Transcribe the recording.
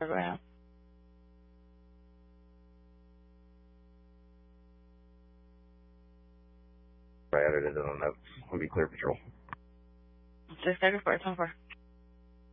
Go ahead. I added it in the notes. We'll be clear patrol. 634, 24.